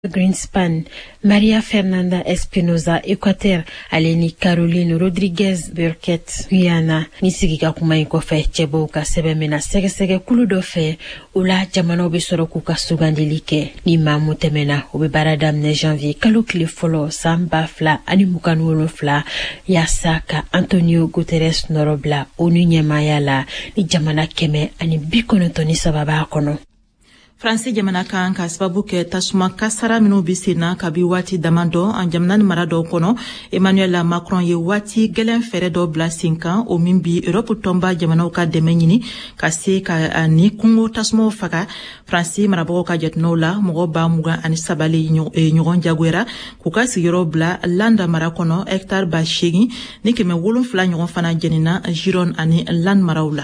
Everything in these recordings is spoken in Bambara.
Greenspan, Maria Fernanda Espinoza, Equateur, Aleni Caroline Rodriguez Burkett, Guyana, Nisigika Kumain Kofe, Chebo Kasebe Mena Sege Kulu Dofe, Ula Jamano Besoro Kuka Sugandilike, Nima Mutemena, Ubebaradam ne janvier, Kalukli Folo, Samba Fla, Animukanu Fla, Yasaka, Antonio Guterres Norobla, Onunye Mayala, Ni Jamana Keme, Ani Bikono Toni Sababa Kono. France jamana kan ka sababu ke tasuma kasara minu bisina kabi wati damando an jamana ni marado kono Emmanuel Macron ye wati gelen fere do blasinkan o mimbi Europe tomba jamana ka demenyini ka se ka ni kungo tasuma faga France marabo ka jetno la mo ba muga ani sabali nyogon jagwera ku ka sigiro bla landa marakono hectare ba shegi ni keme wolon fla nyogon fana jenina Giron ani land marawla.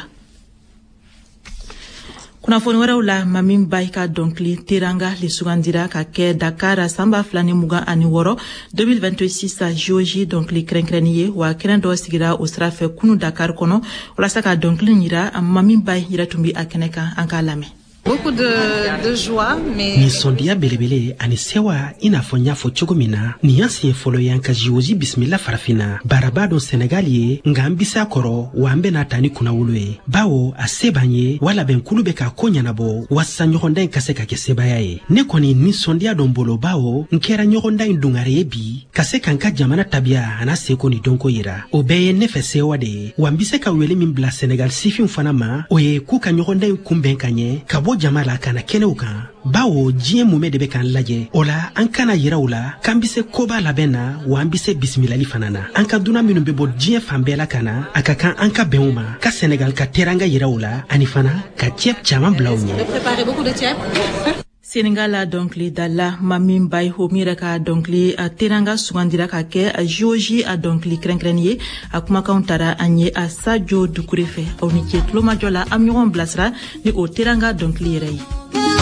Kuna foni wera ula mamin baika donkli tiranga li sugandira ka ke Dakar samba flani muga ani woro 2026 Georgie donkli krenkreniye wa krendo sigira usrafe kunu Dakar kono wala saka donkli nyira mamin bay nyira tumbi akeneka ankalame. Beaucoup de joie, mais... Nisondia belebele ani sewa inafonya fo chogomina ni yansi folo yanka jiwozi bismillah farafina barabado Senegalie ngambisa koro wambe na tani kuna ulwe bawo asebanye wala benkulube ka konya nabo wasa nyogonda nkaseka kesebayae nekoni nisondia dombolo bawo nkera nyogonda indungare ebi kaseka nka jamana tabia anaseko ni donko yira obeye nefese wade wambise ka wele mimbla Senegal sifi mfanama oye kuka nyogonda kumbenkanye kabo jamala kana keneuka bawo jie mume de bekan laje ola ankana yirawla kambise koba labena wambise bismillah fanana anka duna minu bebo jie fambela kana akakan anka beuma ka Senegal ka teranga yirawla anifana ka tiep chama blawni préparer beaucoup de tiep. Senegala donkli dalla mamin bay homira ka donkli teranga sugandira ka ke Georgie a donkli krenkreniye akuma kauntara anye a Sadio Dukurefe awni ke tloma jola am nyon blasra ni o teranga donkli rei.